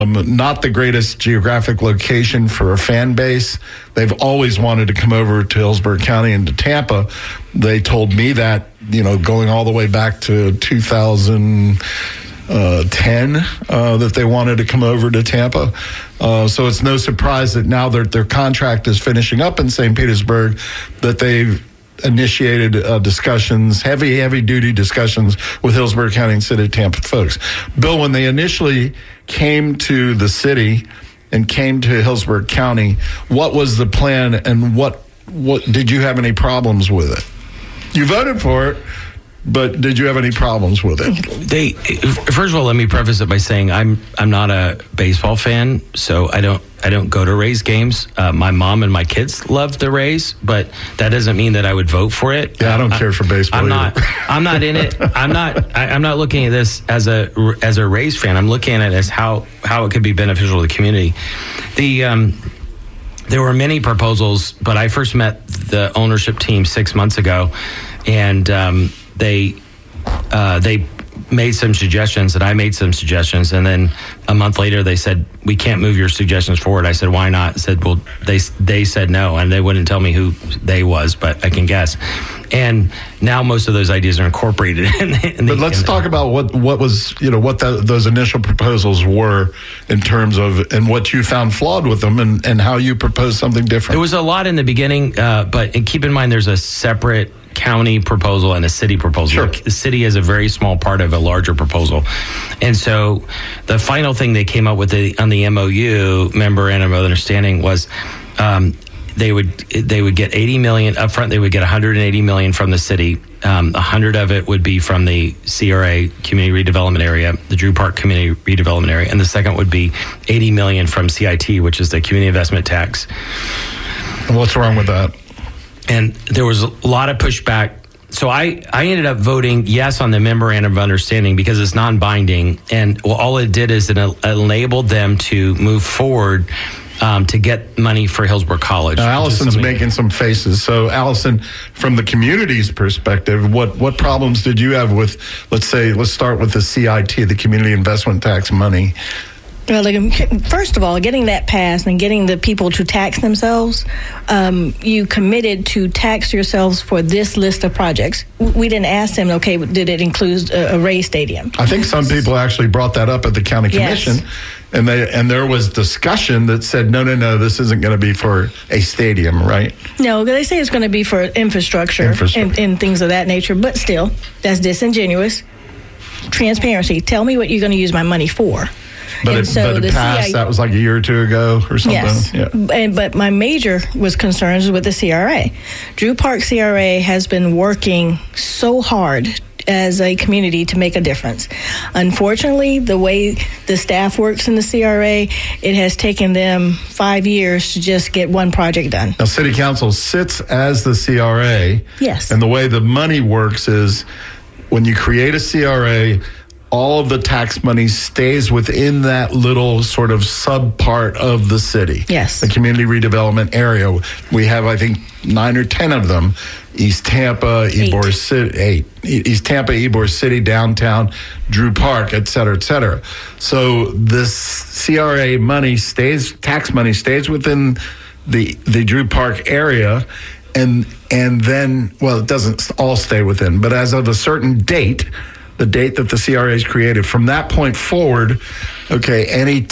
Not the greatest geographic location for a fan base. They've always wanted to come over to Hillsborough County and to Tampa. They told me that, going all the way back to 2010, that they wanted to come over to Tampa. So it's no surprise that now their contract is finishing up in St. Petersburg, that they've initiated discussions, heavy-duty discussions with Hillsborough County and City of Tampa folks. Bill, when they initially came to the city and came to Hillsborough County, what was the plan, and what did you have any problems with it? You voted for it, but did you have any problems with it? First of all, let me preface it by saying I'm not a baseball fan, so I don't go to Rays games. My mom and my kids love the Rays, but that doesn't mean that I would vote for it. Yeah, I don't care for baseball. I'm not in it. I'm not looking at this as a Rays fan. I'm looking at it as how it could be beneficial to the community. There were many proposals, but I first met the ownership team 6 months ago, and they made some suggestions, and I made some suggestions, and then a month later they said, we can't move your suggestions forward. I said, why not? I said, well, they said no, and they wouldn't tell me who they was, but I can guess. And now most of those ideas are incorporated. But let's talk about what was, those initial proposals were in terms of, and what you found flawed with them, and how you proposed something different. There was a lot in the beginning, but keep in mind there's a separate county proposal and a city proposal. Sure. The city is a very small part of a larger proposal. And so the final thing they came up with on the MOU, memorandum of understanding, was they would get $80 million up front. They would get $180 million from the city. 100 of it would be from the CRA, Community Redevelopment Area, the Drew Park Community Redevelopment Area, and the second would be $80 million from CIT, which is the Community Investment Tax. And what's wrong with that? And there was a lot of pushback. So I ended up voting yes on the memorandum of understanding because it's non-binding. And all it did is it enabled them to move forward to get money for Hillsborough College. Now, Allison's making some faces. So, Allison, from the community's perspective, what problems did you have with, let's start with the CIT, the Community Investment Tax money? Well, first of all, getting that passed and getting the people to tax themselves, you committed to tax yourselves for this list of projects. We didn't ask them, okay, did it include a Ray Stadium? I think some people actually brought that up at the county commission, yes. and there was discussion that said, no, this isn't going to be for a stadium, right? No, they say it's going to be for infrastructure. And things of that nature, but still, that's disingenuous. Transparency. Tell me what you're going to use my money for. But it passed, that was like a year or two ago or something. Yes, yeah. But my major concerns with the CRA. Drew Park CRA has been working so hard as a community to make a difference. Unfortunately, the way the staff works in the CRA, it has taken them 5 years to just get one project done. Now, City Council sits as the CRA. Yes. And the way the money works is when you create a CRA, all of the tax money stays within that little sort of sub-part of the city. Yes. The community redevelopment area. We have, I think, 9 or 10 of them. East Tampa, Ybor City, 8. East Tampa, Ybor City, downtown, Drew Park, et cetera, et cetera. So this CRA money tax money stays within the Drew Park area. And then, well, it doesn't all stay within, but as of a certain date, the date that the CRA is created, from that point forward, okay,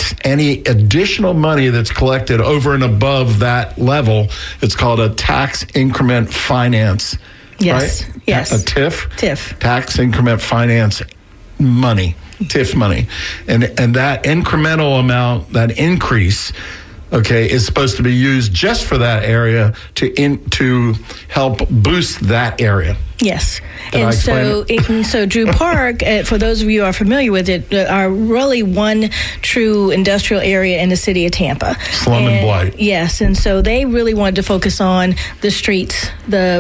any additional money that's collected over and above that level, it's called a tax increment finance. Yes, right? yes. A TIF. TIF. Tax increment finance money, TIF money. And that incremental amount, that increase, okay, is supposed to be used just for that area to help boost that area. Yes. And so Drew Park, for those of you who are familiar with it, are really one true industrial area in the city of Tampa. Slum and blight. Yes. And so they really wanted to focus on the streets,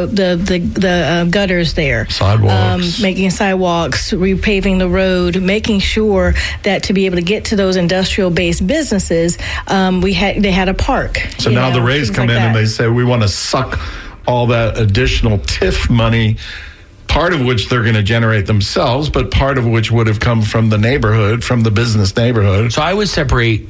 the gutters there. Sidewalks. Making sidewalks, repaving the road, making sure that to be able to get to those industrial-based businesses, they had a park. So now the Rays come in and they say, we want to suck all that additional TIF money part of which they're going to generate themselves, but part of which would have come from the neighborhood, from the business neighborhood. So I would separate